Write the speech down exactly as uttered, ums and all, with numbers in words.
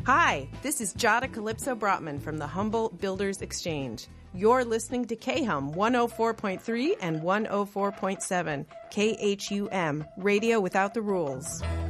Hi, this is Jada Calypso Brotman from the Humboldt Builders Exchange. You're listening to K H U M one oh four point three and one oh four point seven, K H U M, Radio Without the Rules.